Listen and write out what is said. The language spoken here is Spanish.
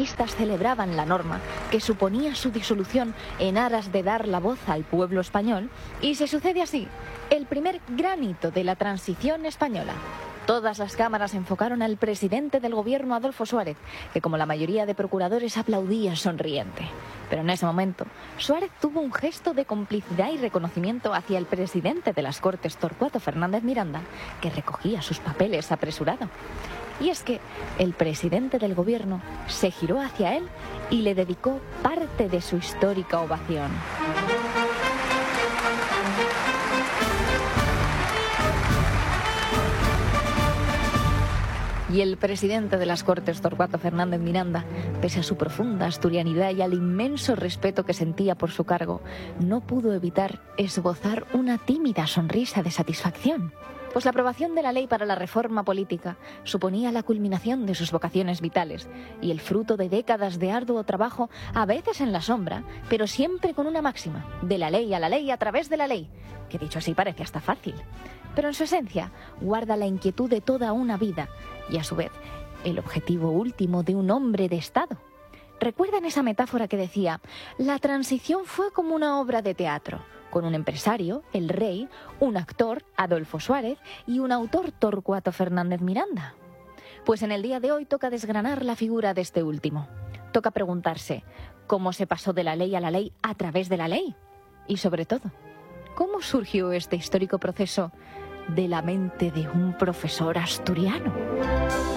socialistas celebraban la norma que suponía su disolución en aras de dar la voz al pueblo español, y se sucede así el primer gran hito de la transición española. Todas las cámaras enfocaron al presidente del gobierno, Adolfo Suárez, que como la mayoría de procuradores aplaudía sonriente. Pero en ese momento, Suárez tuvo un gesto de complicidad y reconocimiento hacia el presidente de las Cortes, Torcuato Fernández Miranda, que recogía sus papeles apresurado. Y es que el presidente del gobierno se giró hacia él y le dedicó parte de su histórica ovación. Y el presidente de las Cortes, Torcuato Fernández Miranda, pese a su profunda asturianidad y al inmenso respeto que sentía por su cargo, no pudo evitar esbozar una tímida sonrisa de satisfacción. Pues la aprobación de la ley para la reforma política suponía la culminación de sus vocaciones vitales y el fruto de décadas de arduo trabajo, a veces en la sombra, pero siempre con una máxima: de la ley a través de la ley, que dicho así parece hasta fácil, pero en su esencia guarda la inquietud de toda una vida y a su vez el objetivo último de un hombre de Estado. ¿Recuerdan esa metáfora que decía: la transición fue como una obra de teatro, con un empresario, el rey, un actor, Adolfo Suárez, y un autor, Torcuato Fernández Miranda? Pues en el día de hoy toca desgranar la figura de este último. Toca preguntarse cómo se pasó de la ley a través de la ley. Y sobre todo, ¿cómo surgió este histórico proceso de la mente de un profesor asturiano?